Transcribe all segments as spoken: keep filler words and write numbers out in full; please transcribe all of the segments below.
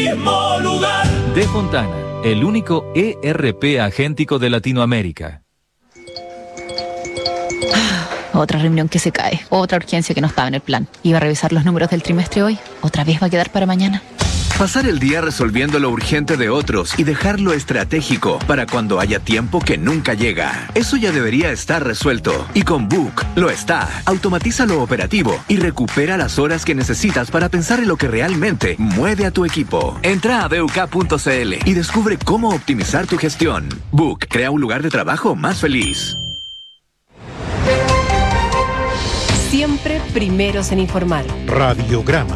mismo lugar. De Fontana, el único E R P agéntico de Latinoamérica. Otra reunión que se cae, otra urgencia que no estaba en el plan. Iba a revisar los números del trimestre hoy, otra vez va a quedar para mañana. Pasar el día resolviendo lo urgente de otros y dejar lo estratégico para cuando haya tiempo que nunca llega. Eso ya debería estar resuelto. Y con Book lo está. Automatiza lo operativo y recupera las horas que necesitas para pensar en lo que realmente mueve a tu equipo. Entra a b u k punto c l y descubre cómo optimizar tu gestión. Book crea un lugar de trabajo más feliz. Siempre primeros en informar. Radiograma.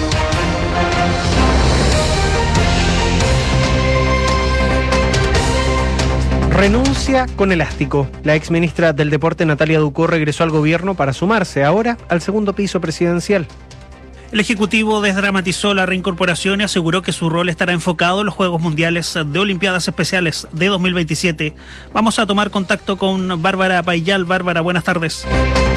Renuncia con elástico. La exministra del Deporte, Natalia Ducó, regresó al gobierno para sumarse ahora al segundo piso presidencial. El Ejecutivo desdramatizó la reincorporación y aseguró que su rol estará enfocado en los Juegos Mundiales de Olimpiadas Especiales de dos mil veintisiete. Vamos a tomar contacto con Bárbara Payal. Bárbara, buenas tardes.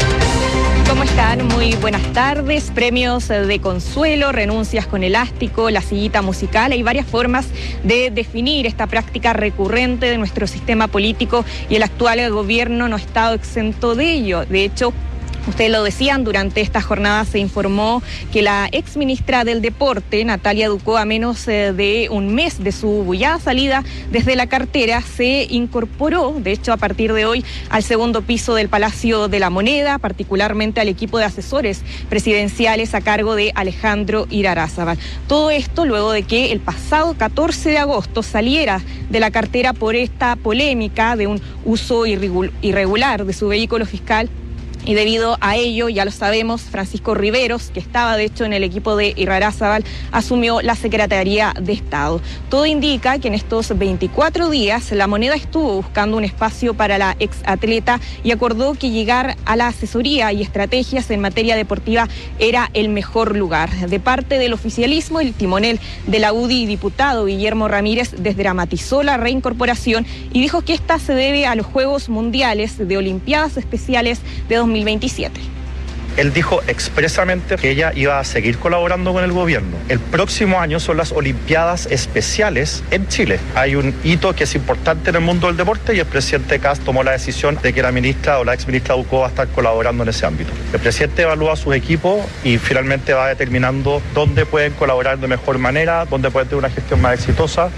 ¿Cómo están? Muy buenas tardes. Premios de consuelo, renuncias con elástico, la sillita musical. Hay varias formas de definir esta práctica recurrente de nuestro sistema político y el actual gobierno no ha estado exento de ello. De hecho, ustedes lo decían, durante esta jornada se informó que la exministra del Deporte, Natalia Ducó, a menos de un mes de su bullada salida desde la cartera, se incorporó, de hecho, a partir de hoy, al segundo piso del Palacio de la Moneda, particularmente al equipo de asesores presidenciales a cargo de Alejandro Irarrázaval. Todo esto luego de que el pasado catorce de agosto saliera de la cartera por esta polémica de un uso irregular de su vehículo fiscal. Y debido a ello, ya lo sabemos, Francisco Riveros, que estaba de hecho en el equipo de Irarrázaval, asumió la Secretaría de Estado. Todo indica que en estos veinticuatro días la Moneda estuvo buscando un espacio para la exatleta y acordó que llegar a la asesoría y estrategias en materia deportiva era el mejor lugar. De parte del oficialismo, el timonel de la U D I, diputado Guillermo Ramírez, desdramatizó la reincorporación y dijo que esta se debe a los Juegos Mundiales de Olimpiadas Especiales de dos mil veintisiete. Él dijo expresamente que ella iba a seguir colaborando con el gobierno. El próximo año son las Olimpiadas Especiales en Chile. Hay un hito que es importante en el mundo del deporte y el presidente Kast tomó la decisión de que la ministra o la exministra Ducó va a estar colaborando en ese ámbito. El presidente evalúa a sus equipos y finalmente va determinando dónde pueden colaborar de mejor manera, dónde pueden tener una gestión más exitosa.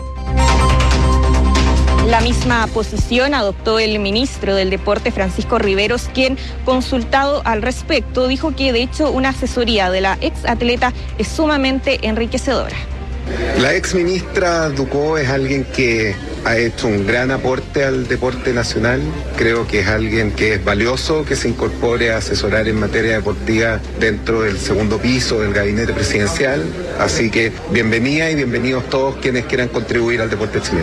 La misma posición adoptó el ministro del Deporte, Francisco Riveros, quien, consultado al respecto, dijo que de hecho una asesoría de la exatleta es sumamente enriquecedora. La exministra Ducó es alguien que ha hecho un gran aporte al deporte nacional. Creo que es alguien que es valioso que se incorpore a asesorar en materia deportiva dentro del segundo piso del gabinete presidencial. Así que bienvenida y bienvenidos todos quienes quieran contribuir al deporte chileno.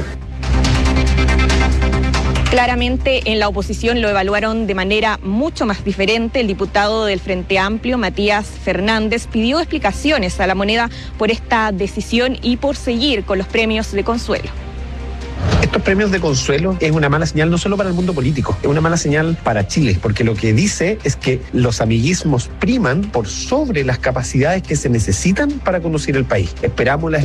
Claramente en la oposición lo evaluaron de manera mucho más diferente. El diputado del Frente Amplio, Matías Fernández, pidió explicaciones a la Moneda por esta decisión y por seguir con los premios de consuelo. Estos premios de consuelo es una mala señal no solo para el mundo político, es una mala señal para Chile, porque lo que dice es que los amiguismos priman por sobre las capacidades que se necesitan para conducir el país. Esperamos las